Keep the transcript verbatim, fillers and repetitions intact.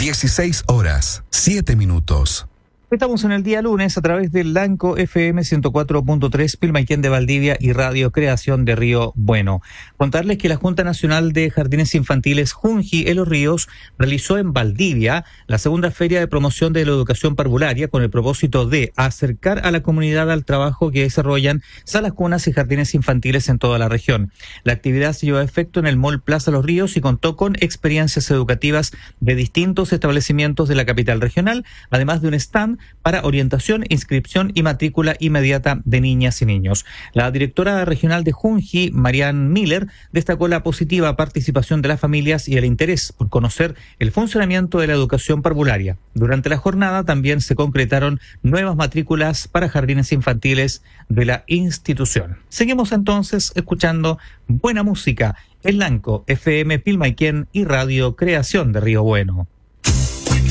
dieciséis horas, siete minutos. Estamos en el día lunes a través del Lanco F M ciento cuatro punto tres, Pilmaiquén de Valdivia y Radio Creación de Río Bueno. Contarles que la Junta Nacional de Jardines Infantiles Junji en Los Ríos realizó en Valdivia la segunda feria de promoción de la educación parvularia con el propósito de acercar a la comunidad al trabajo que desarrollan salas cunas y jardines infantiles en toda la región. La actividad se llevó a efecto en el Mall Plaza Los Ríos y contó con experiencias educativas de distintos establecimientos de la capital regional, además de un stand para orientación, inscripción y matrícula inmediata de niñas y niños. La directora regional de Junji, Marianne Miller, destacó la positiva participación de las familias y el interés por conocer el funcionamiento de la educación parvularia. Durante la jornada también se concretaron nuevas matrículas para jardines infantiles de la institución. Seguimos entonces escuchando buena música en Lanco F M Pilmaiquén y Radio Creación de Río Bueno.